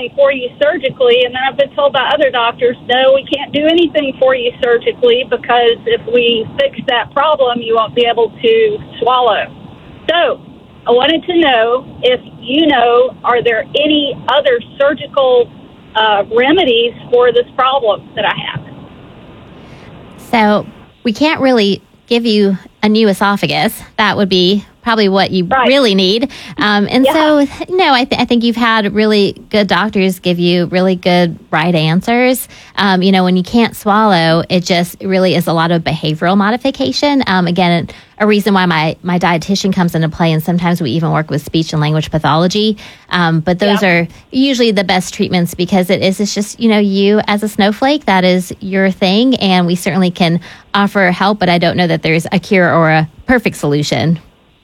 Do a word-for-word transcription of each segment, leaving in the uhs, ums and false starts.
something for you surgically, and then I've been told by other doctors, no, we can't do anything for you surgically because if we fix that problem, you won't be able to swallow. So I wanted to know if you know, are there any other surgical uh, remedies for this problem that I have? So we can't really give you a new esophagus. That would be probably what you right. really need. Um, and yeah. so, no, I, th- I think you've had really good doctors give you really good right answers. Um, you know, when you can't swallow, it just really is a lot of behavioral modification. Um, again, a reason why my, my dietitian comes into play, and sometimes we even work with speech and language pathology. Um, but those yeah. are usually the best treatments because it is it's just, you know, you as a snowflake, that is your thing. And we certainly can offer help, but I don't know that there's a cure or a perfect solution.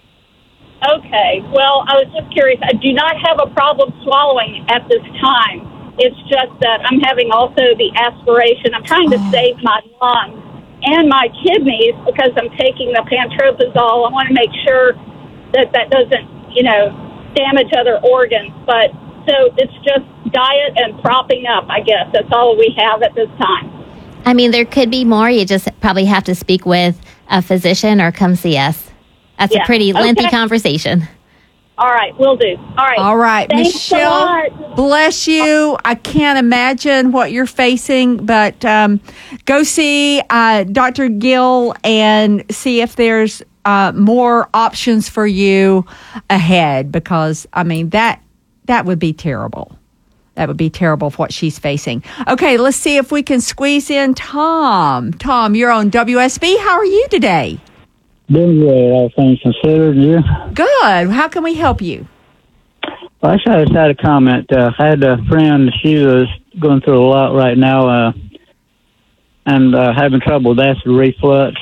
Okay. Well, I was just curious. I do not have a problem swallowing at this time. It's just that I'm having also the aspiration. I'm trying to oh. save my lungs and my kidneys because I'm taking the pantoprazole. I want to make sure that that doesn't, you know, damage other organs. But so it's just diet and propping up, I guess. That's all we have at this time. I mean, there could be more. You just probably have to speak with a physician or come see us. That's yeah. a pretty lengthy okay. conversation. All right, will do. All right. All right, Thanks Michelle, bless you. I can't imagine what you're facing, but um, go see uh, Doctor Gill and see if there's uh, more options for you ahead because, I mean, that that would be terrible. That would be terrible for what she's facing. Okay, let's see if we can squeeze in Tom. Tom, you're on W S B. How are you today? Doing great, all things considered. You? Good. How can we help you? Well, actually, I just had a comment. Uh, I had a friend, she was going through a lot right now uh, and uh, having trouble with acid reflux.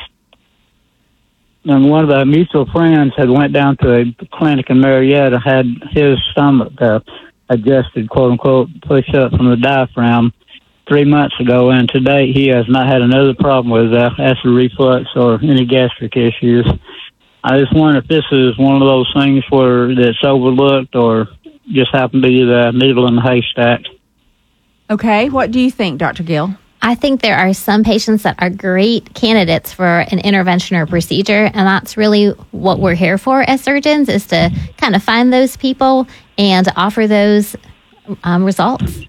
And one of the mutual friends had went down to a clinic in Marietta, had his stomach uh, adjusted, quote-unquote, pushed up from the diaphragm three months ago, and to date he has not had another problem with uh, acid reflux or any gastric issues. I just wonder if this is one of those things where that's overlooked or just happened to be the needle in the haystack. Okay, what do you think, Doctor Gill? I think there are some patients that are great candidates for an intervention or procedure, and that's really what we're here for as surgeons, is to kind of find those people and offer those um, results.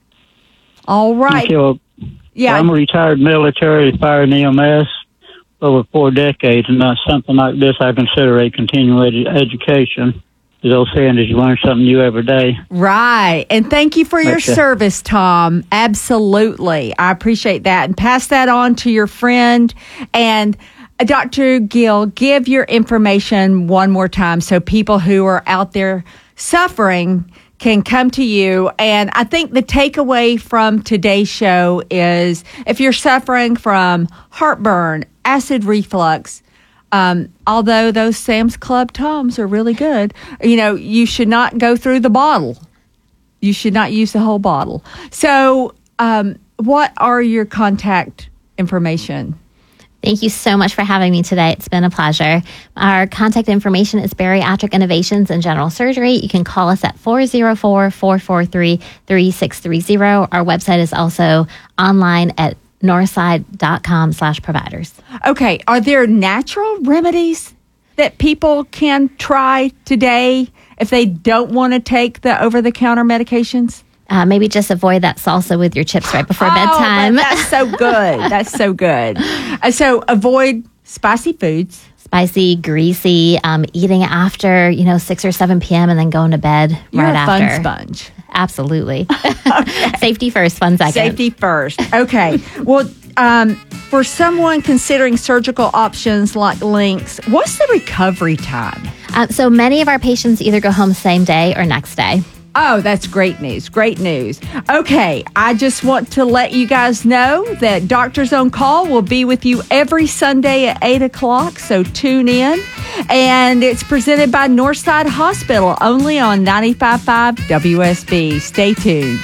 All right. Well, yeah. I'm a retired military, fire and E M S over four decades, and not something like this I consider a continuing edu- education. As I was saying, is you learn something new every day. Right. And thank you for your okay. service, Tom. Absolutely. I appreciate that. And pass that on to your friend. And uh, Doctor Gill, give your information one more time so people who are out there suffering can come to you. And I think the takeaway from today's show is if you're suffering from heartburn, acid reflux, um, although those Sam's Club Tums are really good, you know, you should not go through the bottle. You should not use the whole bottle. So um, what are your contact information? Thank you so much for having me today. It's been a pleasure. Our contact information is Bariatric Innovations and General Surgery. You can call us at four oh four, four four three, three six three zero. Our website is also online at northside.com slash providers. Okay. Are there natural remedies that people can try today if they don't want to take the over-the-counter medications? Uh, maybe just avoid that salsa with your chips right before oh, bedtime. That's so good. That's so good. Uh, so avoid spicy foods. Spicy, greasy, um, eating after, you know, six or seven p.m. and then going to bed You're right a after. Fun sponge. Absolutely. Okay. Safety first, fun second. Safety first. Okay. Well, um, for someone considering surgical options like LINX, what's the recovery time? Uh, so many of our patients either go home same day or next day. Oh, that's great news. Great news. Okay, I just want to let you guys know that Doctors on Call will be with you every Sunday at eight o'clock, so tune in. And it's presented by Northside Hospital, only on ninety-five point five W S B. Stay tuned.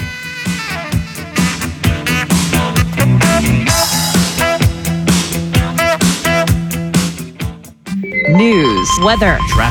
News, weather, traffic,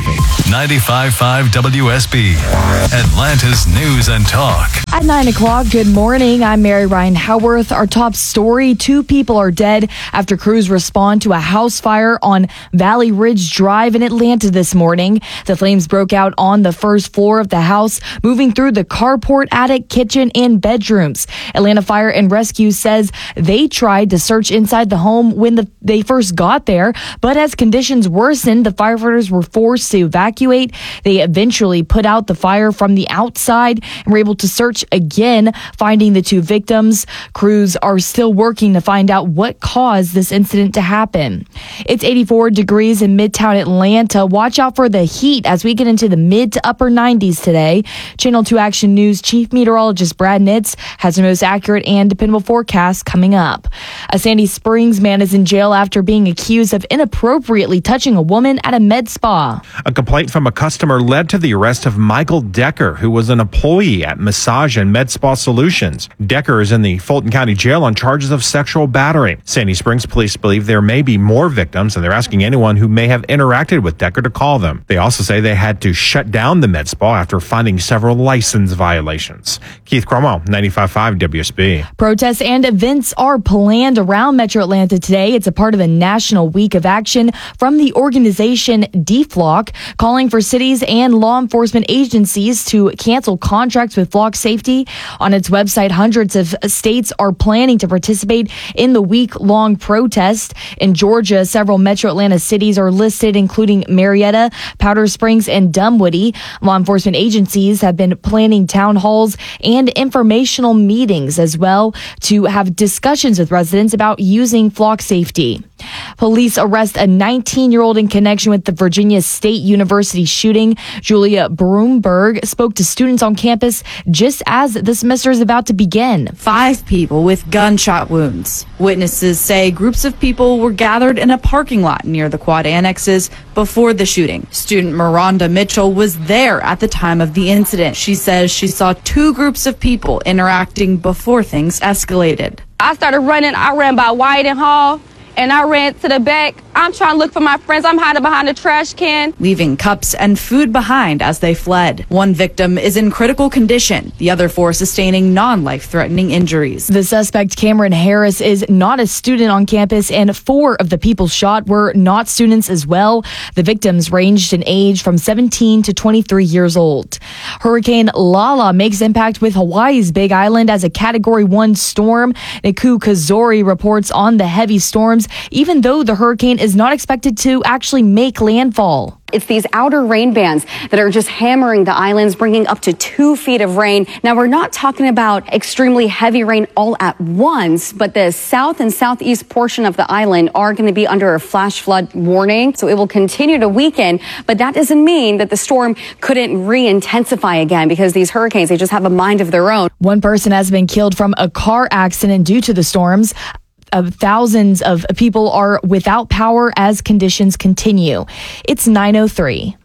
ninety-five point five W S B, Atlanta's News and Talk. At nine o'clock, good morning. I'm Mary Ryan Howarth. Our top story, two people are dead after crews respond to a house fire on Valley Ridge Drive in Atlanta this morning. The flames broke out on the first floor of the house, moving through the carport, attic, kitchen, and bedrooms. Atlanta Fire and Rescue says they tried to search inside the home when the, they first got there, but as conditions worsened, the firefighters were forced to evacuate. They eventually put out the fire from the outside and were able to search again, finding the two victims. Crews are still working to find out what caused this incident to happen. It's eighty-four degrees in Midtown Atlanta. Watch out for the heat as we get into the mid to upper nineties today. Channel two Action News Chief Meteorologist Brad Nitz has the most accurate and dependable forecast coming up. A Sandy Springs man is in jail after being accused of inappropriately touching a woman at a med spa. A complaint from a customer led to the arrest of Michael Decker, who was an employee at Massage and Med Spa Solutions. Decker is in the Fulton County Jail on charges of sexual battery. Sandy Springs police believe there may be more victims, and they're asking anyone who may have interacted with Decker to call them. They also say they had to shut down the med spa after finding several license violations. Keith Cromwell, ninety-five point five W S B. Protests and events are planned around Metro Atlanta today. It's a part of the National Week of Action from the organization D F L O C, calling for cities and law enforcement agencies to cancel contracts with Flock Safety. On its website, hundreds of states are planning to participate in the week-long protest. In Georgia, several Metro Atlanta cities are listed, including Marietta, Powder Springs, and Dunwoody. Law enforcement agencies have been planning town halls and informational meetings as well to have discussions with residents about using Flock Safety. Police arrest a nineteen-year-old in connection with the Virginia State University shooting. Julia Broomberg spoke to students on campus just as the semester is about to begin. Five people with gunshot wounds. Witnesses say groups of people were gathered in a parking lot near the quad annexes before the shooting. Student Miranda Mitchell was there at the time of the incident. She says she saw two groups of people interacting before things escalated. I started running. I ran by White and Hall, and I ran to the back. I'm trying to look for my friends. I'm hiding behind a trash can. Leaving cups and food behind as they fled. One victim is in critical condition. The other four sustaining non-life-threatening injuries. The suspect, Cameron Harris, is not a student on campus, and four of the people shot were not students as well. The victims ranged in age from seventeen to twenty-three years old. Hurricane Lala makes impact with Hawaii's Big Island as a Category one storm. Niku Kazori reports on the heavy storms, even though the hurricane is not expected to actually make landfall. It's these outer rain bands that are just hammering the islands, bringing up to two feet of rain. Now, we're not talking about extremely heavy rain all at once, but the south and southeast portion of the island are going to be under a flash flood warning. So it will continue to weaken, but that doesn't mean that the storm couldn't re-intensify again, because these hurricanes, they just have a mind of their own. One person has been killed from a car accident due to the storms. Uh, thousands of people are without power as conditions continue. It's nine oh three.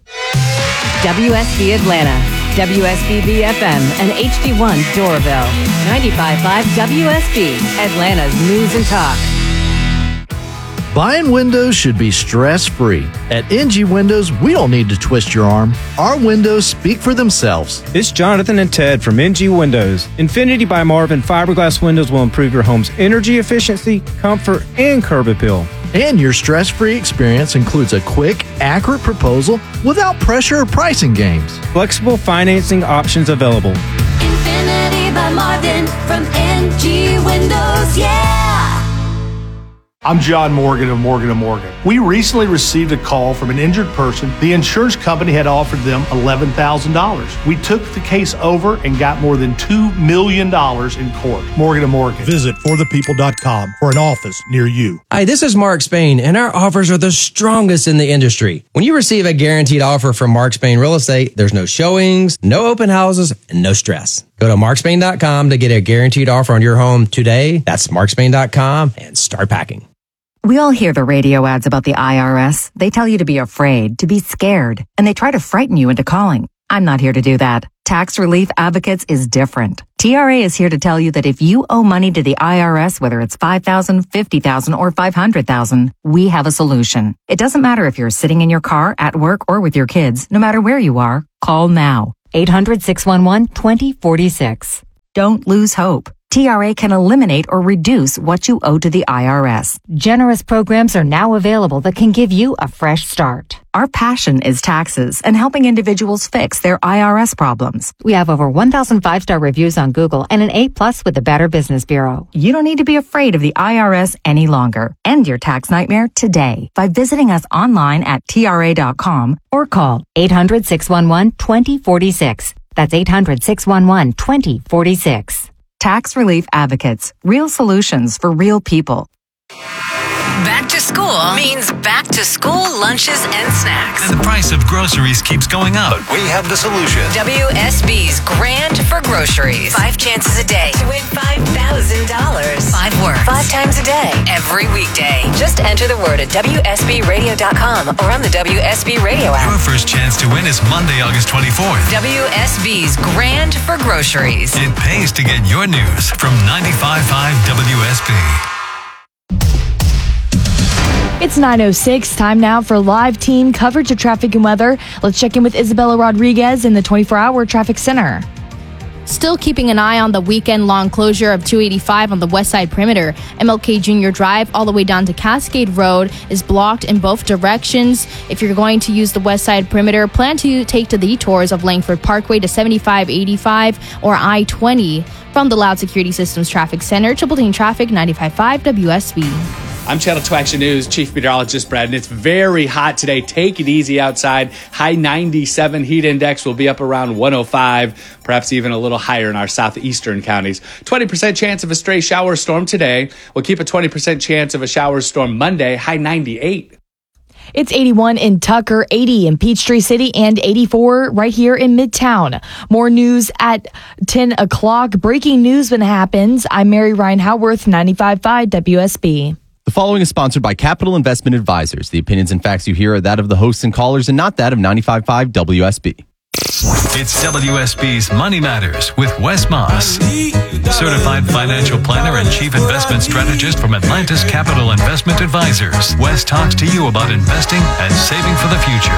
W S B Atlanta, W S B B F M, and H D one Doraville. ninety-five point five W S B, Atlanta's News and Talk. Buying windows should be stress-free. At N G Windows, we don't need to twist your arm. Our windows speak for themselves. It's Jonathan and Ted from N G Windows. Infinity by Marvin fiberglass windows will improve your home's energy efficiency, comfort, and curb appeal. And your stress-free experience includes a quick, accurate proposal without pressure or pricing games. Flexible financing options available. Infinity by Marvin from N G Windows, yeah! I'm John Morgan of Morgan and Morgan. We recently received a call from an injured person. The insurance company had offered them eleven thousand dollars. We took the case over and got more than two million dollars in court. Morgan and Morgan. Visit for the people dot com for an office near you. Hi, this is Mark Spain, and our offers are the strongest in the industry. When you receive a guaranteed offer from Mark Spain Real Estate, there's no showings, no open houses, and no stress. Go to mark spain dot com to get a guaranteed offer on your home today. That's mark spain dot com and start packing. We all hear the radio ads about the I R S. They tell you to be afraid, to be scared, and they try to frighten you into calling. I'm not here to do that. Tax Relief Advocates is different. T R A is here to tell you that if you owe money to the I R S, whether it's five thousand dollars, fifty thousand dollars, or five hundred thousand dollars, we have a solution. It doesn't matter if you're sitting in your car, at work, or with your kids. No matter where you are, call now. eight hundred, six one one, two zero four six. Don't lose hope. T R A can eliminate or reduce what you owe to the I R S. Generous programs are now available that can give you a fresh start. Our passion is taxes and helping individuals fix their I R S problems. We have over one thousand five-star reviews on Google and an A plus with the Better Business Bureau. You don't need to be afraid of the I R S any longer. End your tax nightmare today by visiting us online at T R A dot com or call eight hundred, six one one, two zero four six. That's eight hundred, six one one, two zero four six. Tax Relief Advocates. Real solutions for real people. Back to school means back to school lunches and snacks. And the price of groceries keeps going up. But we have the solution. W S B's Grand for Groceries. Five chances a day to win five thousand dollars. Five words. Five times a day. Every weekday. Just enter the word at W S B radio dot com or on the W S B Radio app. Your first chance to win is Monday, August twenty-fourth. W S B's Grand for Groceries. It pays to get your news from ninety-five point five W S B. It's nine oh six, time now for live team coverage of traffic and weather. Let's check in with Isabella Rodriguez in the twenty-four hour traffic center. Still keeping an eye on the weekend-long closure of two eighty-five on the west side perimeter. M L K Junior Drive all the way down to Cascade Road is blocked in both directions. If you're going to use the west side perimeter, plan to take the detours of Langford Parkway to seventy-five eighty-five or I twenty. From the Loud Security Systems Traffic Center, Triple Team Traffic, ninety-five point five W S B. I'm Channel two Action News Chief Meteorologist Brad, and it's very hot today. Take it easy outside. High ninety-seven heat index will be up around one oh five, perhaps even a little higher in our southeastern counties. twenty percent chance of a stray shower storm today. We'll keep a twenty percent chance of a shower storm Monday, high ninety-eight. It's eighty-one in Tucker, eighty in Peachtree City, and eighty-four right here in Midtown. More news at ten o'clock. Breaking news when it happens. I'm Mary Ryan Howarth, ninety-five point five W S B. The following is sponsored by Capital Investment Advisors. The opinions and facts you hear are that of the hosts and callers and not that of ninety-five point five W S B. It's W S B's Money Matters with Wes Moss, certified financial planner and chief investment strategist from Atlantis Capital Investment Advisors. Wes talks to you about investing and saving for the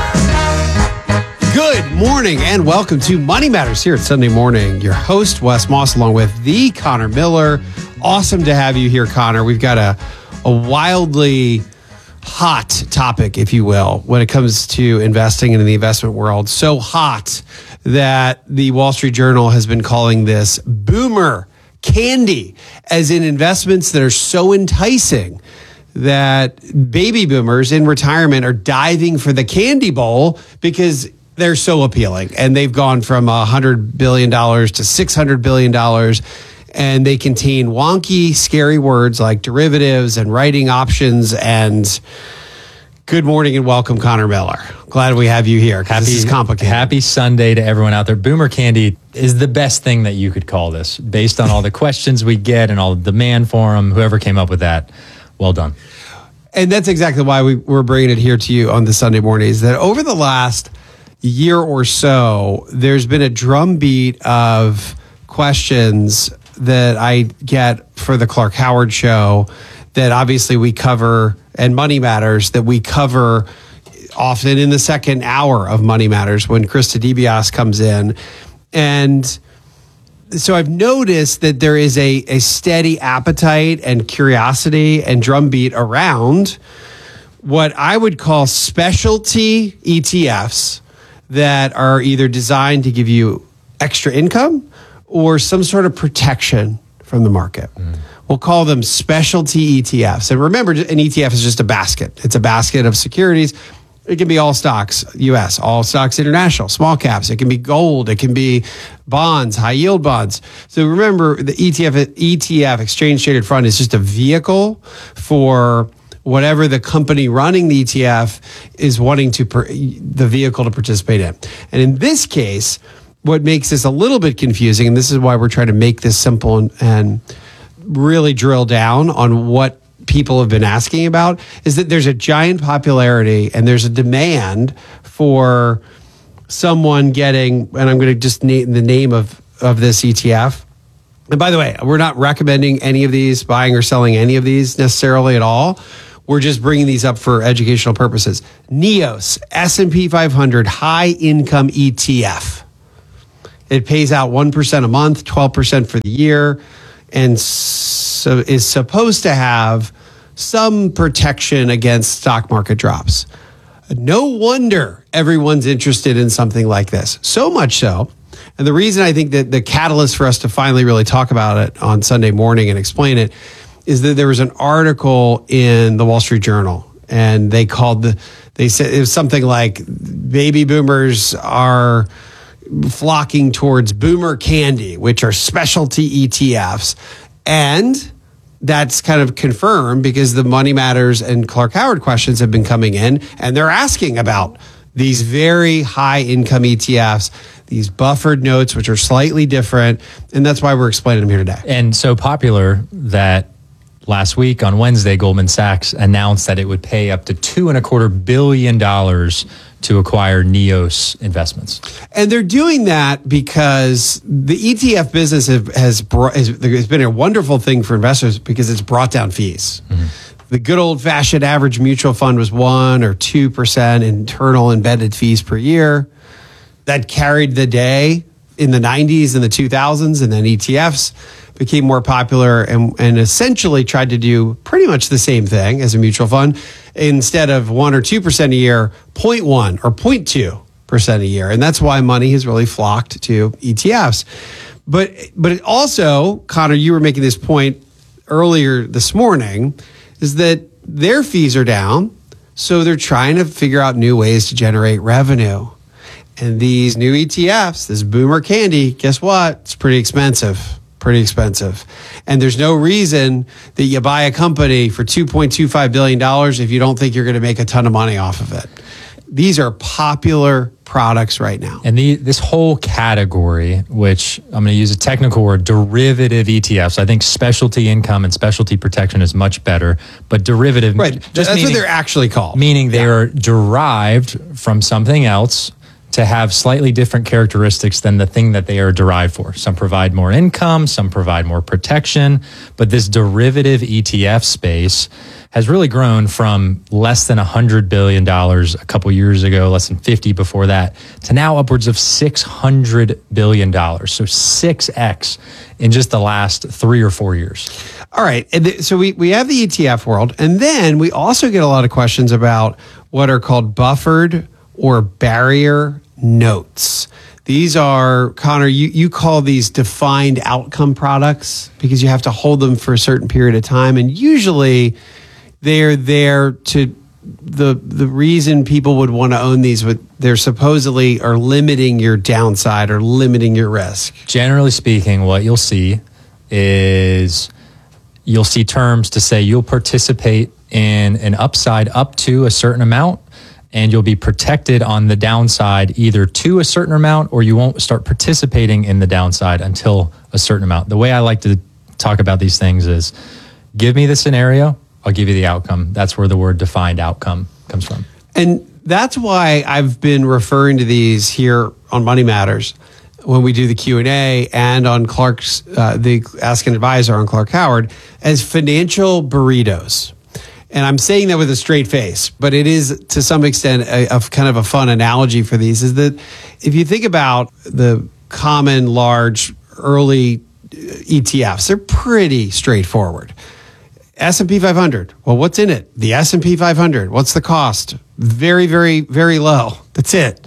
future. Good morning and welcome to Money Matters here at Sunday morning. Your host, Wes Moss, along with the Connor Miller. Awesome to have you here, Connor. We've got a a wildly hot topic, if you will, when it comes to investing in the investment world. So hot that the Wall Street Journal has been calling this boomer candy, as in investments that are so enticing that baby boomers in retirement are diving for the candy bowl because they're so appealing. And they've gone from one hundred billion dollars to six hundred billion dollars. And they contain wonky, scary words like derivatives and writing options. And good morning and welcome, Connor Miller. Glad we have you here. Happy, this is complicated. Happy Sunday to everyone out there. Boomer candy is the best thing that you could call this, based on all the questions we get and all the demand for them. Whoever came up with that, well done. And that's exactly why we, we're bringing it here to you on the Sunday morning, is that over the last year or so, there's been a drumbeat of questions that I get for the Clark Howard Show that obviously we cover, and Money Matters that we cover often in the second hour of Money Matters when Krista DiBiase comes in. And so I've noticed that there is a, a steady appetite and curiosity and drumbeat around what I would call specialty E T Fs that are either designed to give you extra income or some sort of protection from the market. Mm. We'll call them specialty E T Fs. And remember, an E T F is just a basket. It's a basket of securities. It can be all stocks, U S, all stocks international, small caps. It can be gold. It can be bonds, high yield bonds. So remember, the E T F, E T F, exchange traded fund, is just a vehicle for whatever the company running the E T F is wanting to per, the vehicle to participate in. And in this case, what makes this a little bit confusing, and this is why we're trying to make this simple and, and really drill down on what people have been asking about, is that there's a giant popularity and there's a demand for someone getting, and I'm going to just name the name of, of this E T F. And by the way, we're not recommending any of these, buying or selling any of these necessarily at all. We're just bringing these up for educational purposes. NEOS, S and P five hundred High Income E T F. It pays out one percent a month, twelve percent for the year, and so is supposed to have some protection against stock market drops. No wonder everyone's interested in something like this. So much so. And the reason I think that the catalyst for us to finally really talk about it on Sunday morning and explain it is that there was an article in the Wall Street Journal, and they called the, they said it was something like baby boomers are flocking towards boomer candy, which are specialty E T Fs. And that's kind of confirmed because the Money Matters and Clark Howard questions have been coming in, and they're asking about these very high income E T Fs, these buffered notes, which are slightly different. And that's why we're explaining them here today. And so popular that last week on Wednesday, Goldman Sachs announced that it would pay up to two and a quarter billion dollars to acquire NEOS investments. And they're doing that because the E T F business have, has, brought, has, has been a wonderful thing for investors because it's brought down fees. Mm-hmm. The good old fashioned average mutual fund was one or two percent internal embedded fees per year. That carried the day in the nineties and the two thousands, and then E T Fs became more popular and, and essentially tried to do pretty much the same thing as a mutual fund. Instead of one or two percent a year, zero point one or zero point two percent a year. And that's why money has really flocked to E T Fs. But, but it also, Connor, you were making this point earlier this morning, is that their fees are down. So they're trying to figure out new ways to generate revenue. And these new E T Fs, this boomer candy, guess what? It's pretty expensive. Pretty expensive. And there's no reason that you buy a company for two point two five billion dollars if you don't think you're going to make a ton of money off of it. These are popular products right now. And the, this whole category, which I'm going to use a technical word, derivative E T Fs. I think specialty income and specialty protection is much better, but derivative. Right. Just That's meaning, what they're actually called. Meaning they yeah. are derived from something else to have slightly different characteristics than the thing that they are derived for. Some provide more income, some provide more protection, but this derivative E T F space has really grown from less than one hundred billion dollars a couple years ago, less than fifty before that, to now upwards of six hundred billion dollars. So six X in just the last three or four years. All right. And th- so we, we have the E T F world, and then we also get a lot of questions about what are called buffered or barrier notes. These are, Connor, you, you call these defined outcome products because you have to hold them for a certain period of time. And usually they're there to, the the reason people would want to own these, but they're supposedly are limiting your downside or limiting your risk. Generally speaking, what you'll see is you'll see terms to say you'll participate in an upside up to a certain amount, and you'll be protected on the downside either to a certain amount or you won't start participating in the downside until a certain amount. The way I like to talk about these things is give me the scenario, I'll give you the outcome. That's where the word defined outcome comes from. And that's why I've been referring to these here on Money Matters when we do the Q and A and on Clark's, uh, the Ask an Advisor on Clark Howard, as financial burritos. And I'm saying that with a straight face, but it is to some extent a, a kind of a fun analogy for these, is that if you think about the common, large, early E T Fs, they're pretty straightforward. S and P five hundred. Well, what's in it? The S and P five hundred. What's the cost? Very, very, very low. That's it.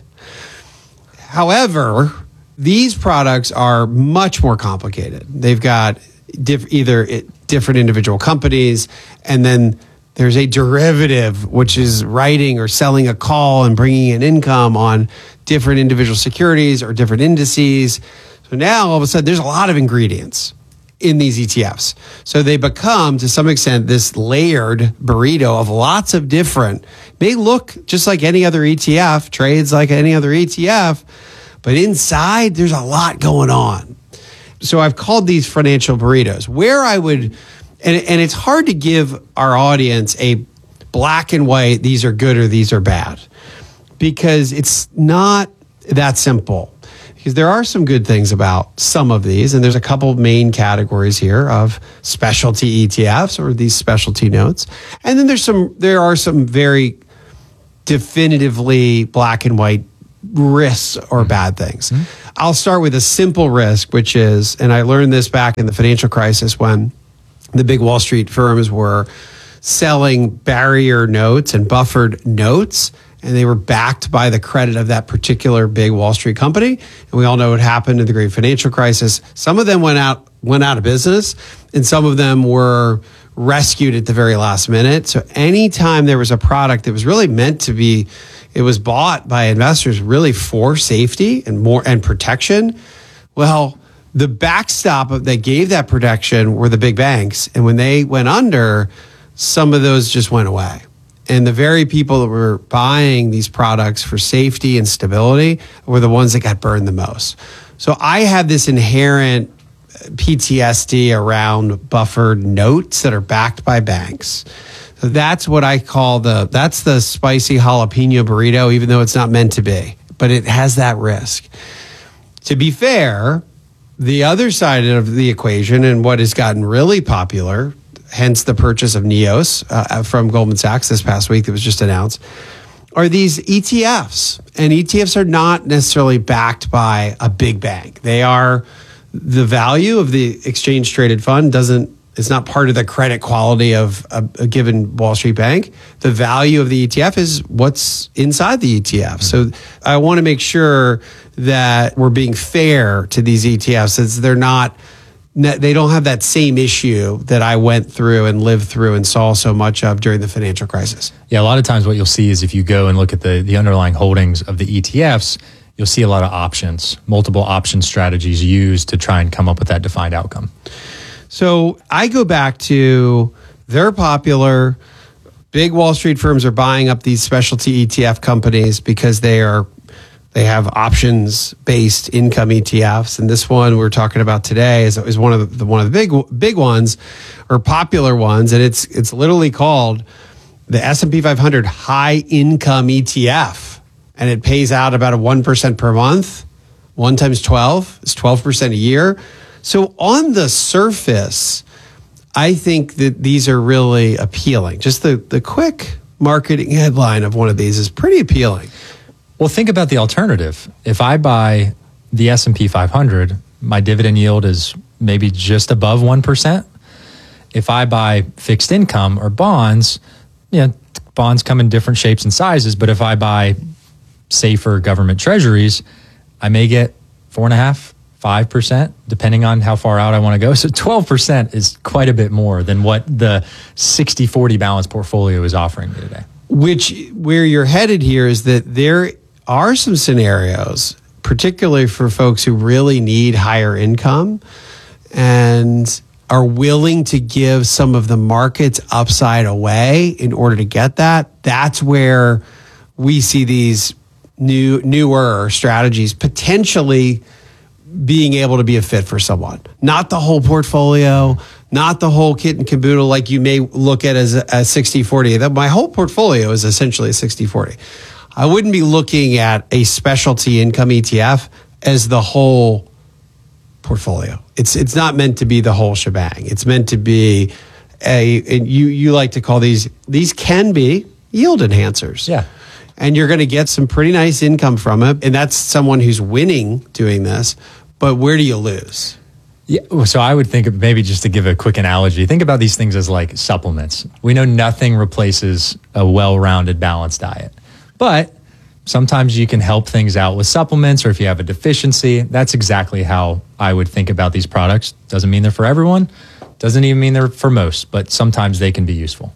However, these products are much more complicated. They've got diff- either it, different individual companies, and then there's a derivative, which is writing or selling a call and bringing in income on different individual securities or different indices. So now all of a sudden there's a lot of ingredients in these E T Fs. So they become, to some extent, this layered burrito of lots of different, may look just like any other E T F, trades like any other E T F, but inside there's a lot going on. So I've called these financial burritos. Where I would, and, and it's hard to give our audience a black and white, these are good or these are bad, because it's not that simple. Because there are some good things about some of these, and there's a couple of main categories here of specialty E T Fs or these specialty notes. And then there's some, there are some very definitively black and white risks or bad things. Mm-hmm. I'll start with a simple risk, which is, and I learned this back in the financial crisis when the big Wall Street firms were selling barrier notes and buffered notes, and they were backed by the credit of that particular big Wall Street company. And we all know what happened in the great financial crisis. Some of them went out went out of business, and some of them were rescued at the very last minute. So anytime there was a product that was really meant to be, it was bought by investors really for safety and more and protection. Well, the backstop that gave that protection were the big banks. And when they went under, some of those just went away. And the very people that were buying these products for safety and stability were the ones that got burned the most. So I have this inherent P T S D around buffered notes that are backed by banks. So that's what I call the, that's the spicy jalapeno burrito, even though it's not meant to be, but it has that risk. To be fair, the other side of the equation and what has gotten really popular, hence the purchase of Neos uh, from Goldman Sachs this past week that was just announced, are these E T Fs. And E T Fs are not necessarily backed by a big bank. They are, the value of the exchange traded fund doesn't, it's not part of the credit quality of a, a given Wall Street bank. The value of the E T F is what's inside the E T F. Mm-hmm. So I want to make sure that we're being fair to these E T Fs, as they're not, they don't have that same issue that I went through and lived through and saw so much of during the financial crisis. Yeah, a lot of times what you'll see is if you go and look at the, the underlying holdings of the E T Fs, you'll see a lot of options, multiple option strategies used to try and come up with that defined outcome. So I go back to, they're popular. Big Wall Street firms are buying up these specialty E T F companies because they are They have options-based income E T Fs, and this one we're talking about today is, is one of the one of the big big ones, or popular ones, and it's it's literally called the S and P five hundred High Income E T F, and it pays out about a one percent per month. One times twelve is twelve percent a year. So on the surface, I think that these are really appealing. Just the the quick marketing headline of one of these is pretty appealing. Well, think about the alternative. If I buy the S and P five hundred, my dividend yield is maybe just above one percent. If I buy fixed income or bonds, you know, bonds come in different shapes and sizes, but if I buy safer government treasuries, I may get four and a half, five percent, depending on how far out I want to go. So twelve percent is quite a bit more than what the sixty forty balanced portfolio is offering me today. Which, where you're headed here is that there are some scenarios, particularly for folks who really need higher income and are willing to give some of the market's upside away in order to get that. That's where we see these new newer strategies potentially being able to be a fit for someone. Not the whole portfolio, not the whole kit and caboodle like you may look at as a sixty forty. My whole portfolio is essentially a sixty forty. I wouldn't be looking at a specialty income E T F as the whole portfolio. It's it's not meant to be the whole shebang. It's meant to be a, and you you like to call these, these can be yield enhancers. Yeah. And you're going to get some pretty nice income from it. And that's someone who's winning doing this. But where do you lose? Yeah, so I would think of, maybe just to give a quick analogy, think about these things as like supplements. We know nothing replaces a well-rounded, balanced diet. But sometimes you can help things out with supplements, or if you have a deficiency. That's exactly how I would think about these products. Doesn't mean they're for everyone. Doesn't even mean they're for most, but sometimes they can be useful.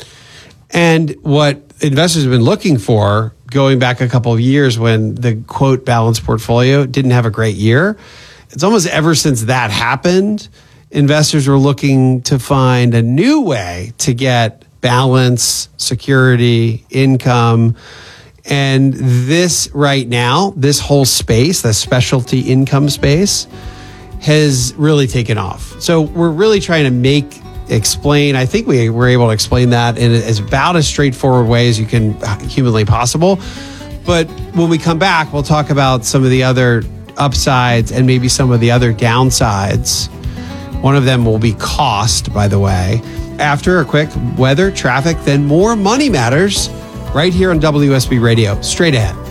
And what investors have been looking for, going back a couple of years when the quote balanced portfolio didn't have a great year, it's almost ever since that happened, investors were looking to find a new way to get balance, security, income. And this right now, this whole space, the specialty income space, has really taken off. So we're really trying to make, explain, I think we were able to explain that in as about as straightforward way as you can humanly possible. But when we come back, we'll talk about some of the other upsides and maybe some of the other downsides. One of them will be cost, by the way. After a quick weather, traffic, then more Money Matters right here on W S B Radio. Straight ahead.